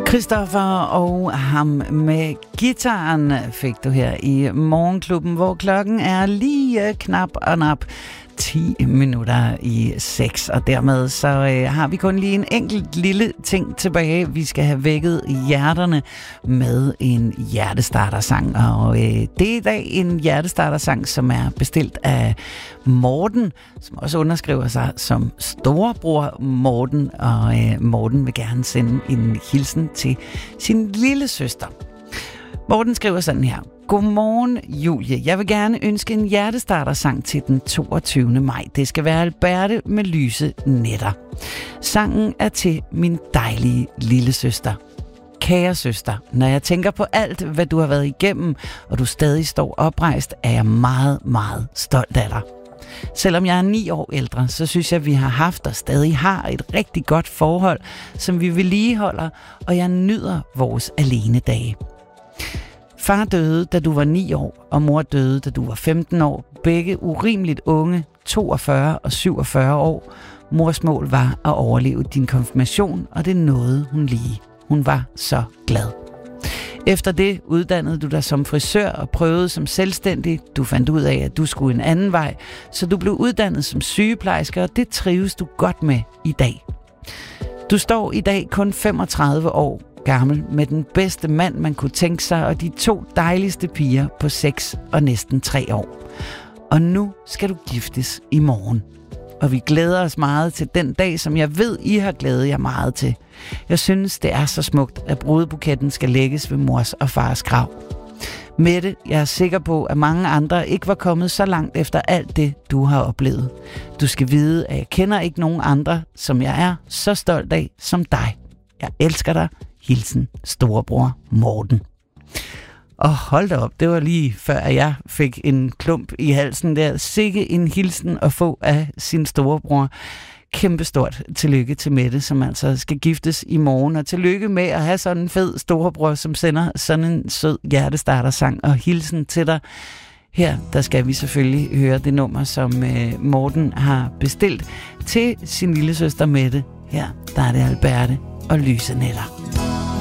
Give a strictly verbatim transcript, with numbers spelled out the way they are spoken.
Christoffer og ham med gitaren fik du her i Morgenklubben, hvor klokken er lige knap og nap ti minutter i seks, og dermed så øh, har vi kun lige en enkelt lille ting tilbage. Vi skal have vækket hjerterne med en hjertestartersang, og øh, det er i dag en hjertestartersang, som er bestilt af Morten, som også underskriver sig som storebror Morten, og øh, Morten vil gerne sende en hilsen til sin lille søster. Morten skriver sådan her: Godmorgen, Julie. Jeg vil gerne ønske en hjertestartersang til den toogtyvende maj. Det skal være Alberte med lyse nætter. Sangen er til min dejlige lille søster. Kære søster, når jeg tænker på alt, hvad du har været igennem, og du stadig står oprejst, er jeg meget, meget stolt af dig. Selvom jeg er ni år ældre, så synes jeg, at vi har haft og stadig har et rigtig godt forhold, som vi vedligeholder, og jeg nyder vores alene dage. Far døde, da du var ni år, og mor døde, da du var femten år. Begge urimeligt unge, toogfyrre og syvogfyrre år. Mors mål var at overleve din konfirmation, og det nåede hun lige. Hun var så glad. Efter det uddannede du dig som frisør og prøvede som selvstændig. Du fandt ud af, at du skulle en anden vej, så du blev uddannet som sygeplejerske, og det trives du godt med i dag. Du står i dag kun femogtredive år gammel med den bedste mand, man kunne tænke sig, og de to dejligste piger på seks og næsten tre år. Og nu skal du giftes i morgen. Og vi glæder os meget til den dag, som jeg ved, I har glædet jer meget til. Jeg synes, det er så smukt, at brudebuketten skal lægges ved mors og fars grav. Mette, jeg er sikker på, at mange andre ikke var kommet så langt efter alt det, du har oplevet. Du skal vide, at jeg kender ikke nogen andre, som jeg er så stolt af som dig. Jeg elsker dig. Hilsen, storebror Morten. Og hold da op, det var lige før jeg fik en klump i halsen der. Sikke en hilsen at få af sin storebror. Kæmpestort tillykke til Mette, som altså skal giftes i morgen. Og tillykke med at have sådan en fed storebror, som sender sådan en sød hjertestartersang. Og hilsen til dig. Her, der skal vi selvfølgelig høre det nummer, som øh, Morten har bestilt til sin lille søster Mette. Her, der er det Alberte og lyse nætter.